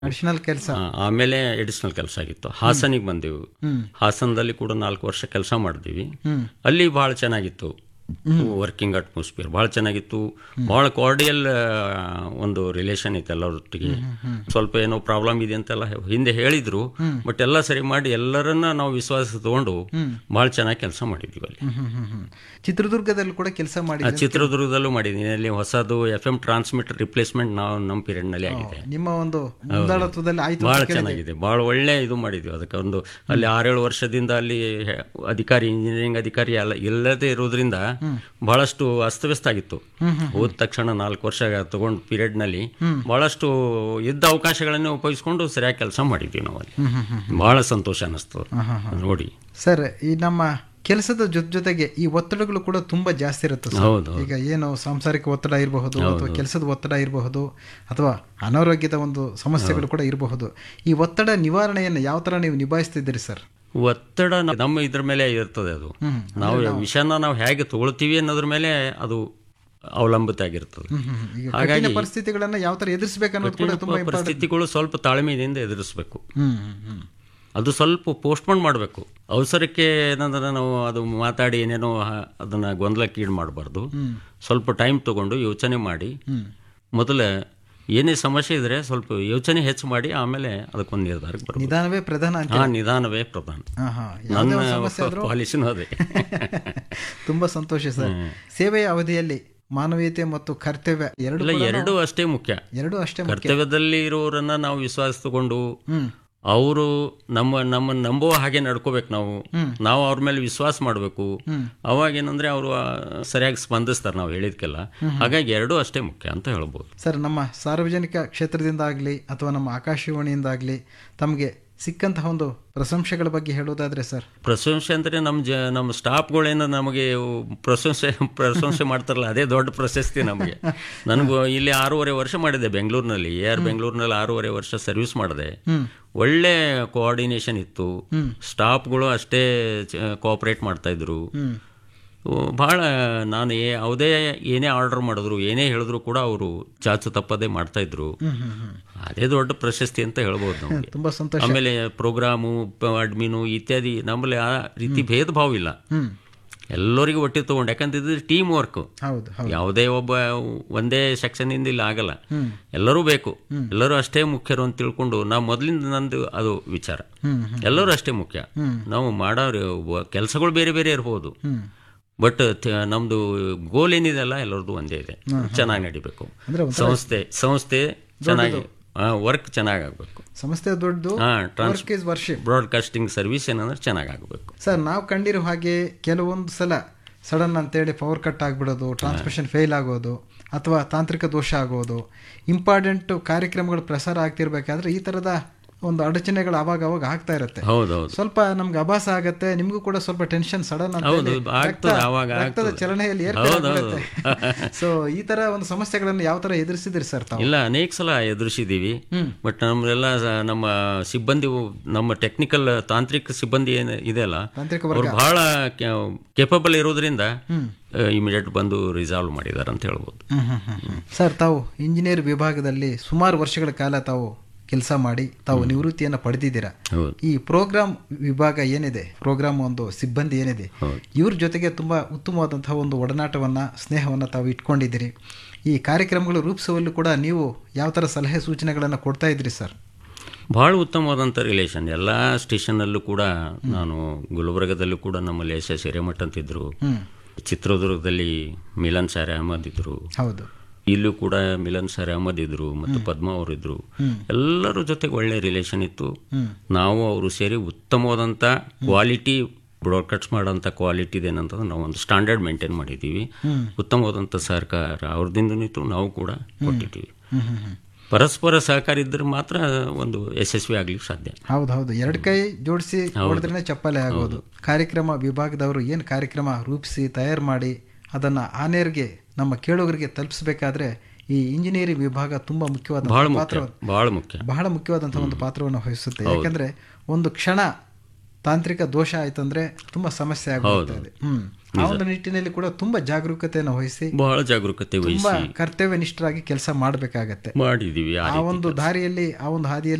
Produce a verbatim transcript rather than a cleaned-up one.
Additional ಕೆಲಸ. ಆಮೇಲೆ additional ಕೆಲಸ ಆಗಿತ್ತು. ಹಾಸನಿಗೆ ಬಂದೆವು. ಹಾಸನದಲ್ಲಿ ಕೂಡ ನಾಲ್ಕು ವರ್ಷ ಕೆಲಸ ಮಾಡಿದ್ವಿ. ಅಲ್ಲಿ ಭಾಳ ಚೆನ್ನಾಗಿತ್ತು ವರ್ಕಿಂಗ್ ಅಟ್ಮಾಸ್ಫಿಯರ್, ಭಾಳ ಚೆನ್ನಾಗಿತ್ತು. ಭಾಳ ಕಾರ್ಡಿಯಲ್ ಒಂದು ರಿಲೇಷನ್ ಇತ್ತು ಎಲ್ಲರೊಟ್ಟಿಗೆ. ಸ್ವಲ್ಪ ಏನೋ ಪ್ರಾಬ್ಲಮ್ ಇದೆ ಅಂತೆಲ್ಲ ಹಿಂದೆ ಹೇಳಿದ್ರು, ಬಟ್ ಎಲ್ಲ ಸರಿ ಮಾಡಿ ಎಲ್ಲರನ್ನ ನಾವು ವಿಶ್ವಾಸ ತಗೊಂಡು ಭಾಳ ಚೆನ್ನಾಗಿ ಕೆಲಸ ಮಾಡಿದ್ವಿ ಅಲ್ಲಿ. ಚಿತ್ರದುರ್ಗದಲ್ಲಿ ಕೂಡ ಕೆಲಸ ಮಾಡಿ. ಚಿತ್ರದುರ್ಗದಲ್ಲೂ ಮಾಡಿದ್ದೀನಿ. ಅಲ್ಲಿ ಹೊಸದು ಎಫ್ ಎಂ ಟ್ರಾನ್ಸ್ಮಿಟರ್ ರಿಪ್ಲೇಸ್ಮೆಂಟ್ ನಾವು ನಮ್ಮ ಪೀರಿಯಡ್ ನಲ್ಲಿ ಆಗಿದೆ. ನಿಮ್ಮ ಒಂದು ಮುಂದಾಳತ್ವದಲ್ಲಿ ಆಯ್ತು. ಭಾಳ ಚೆನ್ನಾಗಿದೆ, ಭಾಳ ಒಳ್ಳೆ ಇದು ಮಾಡಿದ್ವಿ. ಅದಕ್ಕೆ ಒಂದು ಅಲ್ಲಿ ಆರೇಳು ವರ್ಷದಿಂದ ಅಲ್ಲಿ ಅಧಿಕಾರಿ, ಇಂಜಿನಿಯರಿಂಗ್ ಅಧಿಕಾರಿ ಎಲ್ಲ ಇಲ್ಲದೆ ಇರೋದ್ರಿಂದ ಬಹಳಷ್ಟು ಅಸ್ತವ್ಯಸ್ತ ಆಗಿತ್ತು. ಹೋದ ತಕ್ಷಣ ನಾಲ್ಕು ವರ್ಷ ತಗೊಂಡ್ ಪೀರಿಯಡ್ ನಲ್ಲಿ ಬಹಳಷ್ಟು ಇದ್ದ ಅವಕಾಶಗಳನ್ನೇ ಉಪಯೋಗಿಸ್ಕೊಂಡು ಸರಿಯಾಗಿ ಕೆಲಸ ಮಾಡಿದ್ವಿ ನಾವು ಅಲ್ಲಿ. ಬಹಳ ಸಂತೋಷ ಅನ್ನಿಸ್ತು ನೋಡಿ. ಸರ್, ಈ ನಮ್ಮ ಕೆಲಸದ ಜೊತೆ ಜೊತೆಗೆ ಈ ಒತ್ತಡಗಳು ಕೂಡ ತುಂಬಾ ಜಾಸ್ತಿ ಇರುತ್ತೆ. ಈಗ ಏನು ಸಾಂಸಾರಿಕ ಒತ್ತಡ ಇರಬಹುದು, ಅಥವಾ ಕೆಲಸದ ಒತ್ತಡ ಇರಬಹುದು, ಅಥವಾ ಅನಾರೋಗ್ಯದ ಒಂದು ಸಮಸ್ಯೆಗಳು ಕೂಡ ಇರಬಹುದು. ಈ ಒತ್ತಡ ನಿವಾರಣೆಯನ್ನು ಯಾವ ತರ ನೀವು ನಿಭಾಯಿಸ್ತಿದ್ದೀರಿ ಸರ್? ಒತ್ತಡ ನಮ್ಮ ಇದ್ರ ಮೇಲೆ ಇರ್ತದೆ. ಅದು ನಾವು ವಿಷಯನ ನಾವು ಹೇಗೆ ತಗೊಳ್ತೀವಿ ಅನ್ನೋದ್ರ ಮೇಲೆ ಅದು ಅವಲಂಬಿತ ಆಗಿರ್ತದೆ. ಹಾಗಾಗಿ ಪರಿಸ್ಥಿತಿಗಳನ್ನ ಯಾವ ತರ ಎದುರಿಸಬೇಕು, ಪರಿಸ್ಥಿತಿಗಳು ಸ್ವಲ್ಪ ತಾಳ್ಮೆಯಿಂದ ಎದುರಿಸಬೇಕು. ಅದು ಸ್ವಲ್ಪ ಪೋಸ್ಟ್ಪೋನ್ ಮಾಡಬೇಕು. ಅವಸರಕ್ಕೆ ಏನಂದ್ರೆ ನಾವು ಅದು ಮಾತಾಡಿ ಏನೇನೋ ಅದನ್ನ ಗೊಂದಲಕ್ಕೆ ಈಡು ಮಾಡಬಾರ್ದು. ಸ್ವಲ್ಪ ಟೈಮ್ ತಗೊಂಡು ಯೋಚನೆ ಮಾಡಿ, ಮೊದಲ ಏನೇ ಸಮಸ್ಯೆ ಇದ್ರೆ ಸ್ವಲ್ಪ ಯೋಚನೆ ಹೆಚ್ಚು ಮಾಡಿ ಆಮೇಲೆ ಅದಕ್ಕೊಂದು ನಿರ್ಧಾರಕ್ಕೆ ಬರಬೇಕು. ನಿಧಾನವೇ ಪ್ರಧಾನ. ಹಾ, ನಿಧಾನವೇ ಪ್ರಧಾನ. ನನ್ನ ಪಾಲಿಸಿನೂ ಅದೇ. ತುಂಬಾ ಸಂತೋಷ ಸರ್. ಸೇವೆಯ ಅವಧಿಯಲ್ಲಿ ಮಾನವೀಯತೆ ಮತ್ತು ಕರ್ತವ್ಯ ಎರಡು ಎರಡೂ ಅಷ್ಟೇ ಮುಖ್ಯ. ಎರಡು ಅಷ್ಟೇ ಕರ್ತವ್ಯದಲ್ಲಿ ಇರೋರನ್ನ ನಾವು ವಿಶ್ವಾಸ ತಗೊಂಡು ಅವರು ನಮ್ಮ ನಮ್ಮ ನಂಬುವ ಹಾಗೆ ನಡ್ಕೋಬೇಕು. ನಾವು ನಾವು ಅವ್ರ ಮೇಲೆ ವಿಶ್ವಾಸ ಮಾಡಬೇಕು. ಅವಾಗ ಏನಂದ್ರೆ ಅವರು ಸರಿಯಾಗಿ ಸ್ಪಂದಿಸ್ತಾರೆ ನಾವು ಹೇಳಿದ್ಕೆಲ್ಲ. ಹಾಗಾಗಿ ಎರಡೂ ಅಷ್ಟೇ ಮುಖ್ಯ ಅಂತ ಹೇಳ್ಬೋದು ಸರ್. ನಮ್ಮ ಸಾರ್ವಜನಿಕ ಕ್ಷೇತ್ರದಿಂದ ಆಗಲಿ ಅಥವಾ ನಮ್ಮ ಆಕಾಶವಾಣಿಯಿಂದ ಆಗಲಿ ತಮಗೆ ಸಿಕ್ಕಂತಹ ಒಂದು ಪ್ರಶಂಸೆಗಳ ಬಗ್ಗೆ ಹೇಳೋದಾದ್ರೆ ಸರ್? ಪ್ರಶಂಸೆ ಅಂದರೆ ನಮ್ಮ ಜ ನಮ್ಮ ಸ್ಟಾಫ್ಗಳೇನು ನಮಗೆ ಪ್ರಶಂಸೆ ಪ್ರಶಂಸೆ ಮಾಡ್ತಾರಲ್ಲ, ಅದೇ ದೊಡ್ಡ ಪ್ರಶಸ್ತಿ ನಮಗೆ. ನನಗೂ ಇಲ್ಲಿ ಆರೂವರೆ ವರ್ಷ ಮಾಡಿದೆ ಬೆಂಗಳೂರಿನಲ್ಲಿ, ಎ ಆರ್ ಬೆಂಗಳೂರಿನಲ್ಲಿ ಆರೂವರೆ ವರ್ಷ ಸರ್ವಿಸ್ ಮಾಡಿದೆ. ಒಳ್ಳೆ ಕೋಆರ್ಡಿನೇಷನ್ ಇತ್ತು. ಸ್ಟಾಫ್ಗಳು ಅಷ್ಟೇ ಕೋಆಪರೇಟ್ ಮಾಡ್ತಾ ಇದ್ರು. ಭಾಳ ನಾನು ಯಾವುದೇ ಏನೇ ಆರ್ಡರ್ ಮಾಡಿದ್ರು, ಏನೇ ಹೇಳಿದ್ರು ಕೂಡ ಅವರು ಚಾಚು ತಪ್ಪದೆ ಮಾಡ್ತಾ ಇದ್ರು. ಅದೇ ದೊಡ್ಡ ಪ್ರಶಸ್ತಿ ಅಂತ ಹೇಳ್ಬೋದು ನಮಗೆ. ತುಂಬಾ ಸಂತೋಷ. ಆಮೇಲೆ ಪ್ರೋಗ್ರಾಮು, ಅಡ್ಮಿನು ಇತ್ಯಾದಿ ನಮ್ಮಲ್ಲಿ ಆ ರೀತಿ ಭೇದ ಭಾವ ಇಲ್ಲ. ಎಲ್ಲರಿಗೂ ಒಟ್ಟಿಗೆ ತಗೊಂಡು, ಯಾಕಂತಿದ್ರೆ ಟೀಮ್ ವರ್ಕ್. ಯಾವುದೇ ಒಬ್ಬ ಒಂದೇ ಸೆಕ್ಷನ್ ಇಂದ ಇಲ್ಲಿ ಆಗಲ್ಲ. ಎಲ್ಲರೂ ಬೇಕು, ಎಲ್ಲರೂ ಅಷ್ಟೇ ಮುಖ್ಯರು ಅಂತ ತಿಳ್ಕೊಂಡು ನಾವು ಮೊದಲಿಂದ ನಂದು ಅದು ವಿಚಾರ. ಎಲ್ಲರೂ ಅಷ್ಟೇ ಮುಖ್ಯ. ನಾವು ಮಾಡೋ ಕೆಲಸಗಳು ಬೇರೆ ಬೇರೆ ಇರ್ಬೋದು, ಬಟ್ ನಮ್ದು ಗೋಲ್ ಏನಿದೆಲ್ಲ ಎಲ್ಲರದ್ದು ಒಂದೇ ಇದೆ. ಚೆನ್ನಾಗಿ ನಡಿಬೇಕು ಸಂಸ್ಥೆ. ಸಂಸ್ಥೆ ಚೆನ್ನಾಗಿ ವರ್ಕ್ ಚೆನ್ನಾಗಿ ಆಗಬೇಕು. ಸಂಸ್ಥೆ ದೊಡ್ಡದು, ಬ್ರಾಡ್ಕಾಸ್ಟಿಂಗ್ ಸರ್ವಿಸ್ ಏನಂದ್ರೆ ಚೆನ್ನಾಗಿ ಆಗಬೇಕು ಸರ್. ನಾವು ಕಂಡಿರೋ ಹಾಗೆ ಕೆಲವೊಂದು ಸಲ ಸಡನ್ ಅಂತೇಳಿ ಪವರ್ ಕಟ್ ಆಗಿಬಿಡೋದು, ಟ್ರಾನ್ಸ್ಮಿಷನ್ ಫೇಲ್ ಆಗೋದು, ಅಥವಾ ತಾಂತ್ರಿಕ ದೋಷ ಆಗೋದು, ಇಂಪಾರ್ಟೆಂಟ್ ಕಾರ್ಯಕ್ರಮಗಳು ಪ್ರಸಾರ ಆಗ್ತಿರ್ಬೇಕಾದ್ರೆ ಈ ತರದ ಒಂದು ಅಡಚಣೆಗಳು ಅವಾಗ ಅವಾಗ ಆಗ್ತಾ ಇರುತ್ತೆ. ಸ್ವಲ್ಪ ನಮ್ಗೆ ಅಭಾಸ ಆಗತ್ತೆ, ನಿಮ್ಗೂ ಕೂಡ ಸ್ವಲ್ಪ ಟೆನ್ಷನ್ ಸಡನ್ ರಕ್ತದ ಚಲನೆಯಲ್ಲಿ ಏರ್ಪಡುತ್ತೆ. ಸೊ ಈ ತರ ಒಂದು ಸಮಸ್ಯೆಗಳನ್ನು ಯಾವ ತರ ಎದುರಿಸಿದ್ರಿ ಸರ್ ತಾವು? ಇಲ್ಲ, ಅನೇಕ ಸಲ ಎದುರಿಸಿದೀವಿ. ಬಟ್ ನಮ್ಮೆಲ್ಲ ನಮ್ಮ ಸಿಬ್ಬಂದಿ, ನಮ್ಮ ಟೆಕ್ನಿಕಲ್ ತಾಂತ್ರಿಕ ಸಿಬ್ಬಂದಿ ಏನು ಇದೆಯಲ್ಲ, ಅವ್ರು ಬಹಳ ಕೇಪಬಲ್ ಇರೋದ್ರಿಂದ ಇಮಿಡಿಯೇಟ್ ಬಂದು ರಿಸಾಲ್ವ್ ಮಾಡಿದ್ದಾರೆ ಅಂತ ಹೇಳ್ಬೋದು ಸರ್. ತಾವು ಇಂಜಿನಿಯರ್ ವಿಭಾಗದಲ್ಲಿ ಸುಮಾರು ವರ್ಷಗಳ ಕಾಲ ತಾವು ಕೆಲಸ ಮಾಡಿ ತಾವು ನಿವೃತ್ತಿಯನ್ನು ಪಡೆದಿದ್ದೀರಾ. ಈ ಪ್ರೋಗ್ರಾಮ್ ವಿಭಾಗ ಏನಿದೆ, ಪ್ರೋಗ್ರಾಮ್ ಒಂದು ಸಿಬ್ಬಂದಿ ಏನಿದೆ, ಇವ್ರ ಜೊತೆಗೆ ತುಂಬಾ ಉತ್ತಮವಾದಂತಹ ಒಂದು ಒಡನಾಟವನ್ನ, ಸ್ನೇಹವನ್ನ ತಾವು ಇಟ್ಕೊಂಡಿದ್ದೀರಿ. ಈ ಕಾರ್ಯಕ್ರಮಗಳು ರೂಪಿಸುವಲ್ಲೂ ಕೂಡ ನೀವು ಯಾವ ತರ ಸಲಹೆ ಸೂಚನೆಗಳನ್ನು ಕೊಡ್ತಾ ಇದ್ರಿ ಸರ್? ಭಾಳ ಉತ್ತಮವಾದಂಥ ರಿಲೇಷನ್ ಎಲ್ಲ ಸ್ಟೇಷನ್ನಲ್ಲೂ ಕೂಡ. ನಾನು ಗುಲ್ಬರ್ಗದಲ್ಲೂ ಕೂಡ ನಮ್ಮಲ್ಲಿ ಎಸ್ ಎಸ್ ಹಿರೇಮಠ ಅಂತಿದ್ರು, ಚಿತ್ರದುರ್ಗದಲ್ಲಿ ಮಿಲನ್ ಸಾರೆ ಅಹಮದ್ ಇದ್ರು, ಹೌದು, ಇಲ್ಲೂ ಕೂಡ ಮಿಲನ್ ಸರ್ ಅಹಮದ್ ಇದ್ರು ಮತ್ತು ಪದ್ಮಾ ಅವರು ಇದ್ರು. ಎಲ್ಲರ ಜೊತೆಗೆ ಒಳ್ಳೆ ರಿಲೇಷನ್ ಇತ್ತು. ನಾವು ಅವರು ಸೇರಿ ಉತ್ತಮವಾದಂಥ ಕ್ವಾಲಿಟಿ ಬ್ರಾಡ್ಕಾಸ್ಟ್ ಮಾಡೋಂಥ ಕ್ವಾಲಿಟಿ ಇದೇನಂತಂದ್ರೆ ನಾವು ಒಂದು ಸ್ಟ್ಯಾಂಡರ್ಡ್ ಮೇಂಟೈನ್ ಮಾಡಿದ್ದೀವಿ. ಉತ್ತಮವಾದಂಥ ಸಹಕಾರ ಅವ್ರದಿಂದನೂ ಇತ್ತು, ನಾವು ಕೂಡ ಕೊಟ್ಟಿದ್ದೀವಿ. ಪರಸ್ಪರ ಸಹಕಾರ ಇದ್ರೆ ಮಾತ್ರ ಒಂದು ಯಶಸ್ವಿ ಆಗ್ಲಿಕ್ಕೆ ಸಾಧ್ಯ. ಹೌದು ಹೌದು, ಎರಡು ಕೈ ಜೋಡಿಸಿ ಹೊಡೆದ್ರೆ ಚಪ್ಪಾಳೆ ಆಗೋದು. ಕಾರ್ಯಕ್ರಮ ವಿಭಾಗದವರು ಏನು ಕಾರ್ಯಕ್ರಮ ರೂಪಿಸಿ ತಯಾರು ಮಾಡಿ ಅದನ್ನ ಆನೇರ್ಗೆ ನಮ್ಮ ಕೇಳುಗರಿಗೆ ತಲುಪಿಸಬೇಕಾದ್ರೆ ಈ ಇಂಜಿನಿಯರಿಂಗ್ ವಿಭಾಗ ತುಂಬಾ ಮುಖ್ಯವಾದ ಪಾತ್ರ, ಬಹಳ ಮುಖ್ಯ ಬಹಳ ಮುಖ್ಯವಾದಂತಹ ಒಂದು ಪಾತ್ರವನ್ನು ವಹಿಸುತ್ತೆ. ಯಾಕಂದ್ರೆ ಒಂದು ಕ್ಷಣ ತಾಂತ್ರಿಕ ದೋಷ ಆಯ್ತಂದ್ರೆ ತುಂಬಾ ಸಮಸ್ಯೆ ಆಗುತ್ತೆ. ಹ್ಮ್ ಆ ಒಂದು ನಿಟ್ಟಿನಲ್ಲಿ ಕೂಡ ತುಂಬಾ ಜಾಗರೂಕತೆಯನ್ನು ವಹಿಸಿ ಬಹಳ ಜಾಗರೂಕತೆ ತುಂಬಾ ವಹಿಸಿ ಕರ್ತವ್ಯ ನಿಷ್ಠರಾಗಿ ಕೆಲಸ ಮಾಡಬೇಕಾಗತ್ತೆ. ಮಾಡಿದೀವಿ. ಆ ಒಂದು ದಾರಿಯಲ್ಲಿ ಆ ಒಂದು ಹಾದಿಯಲ್ಲಿ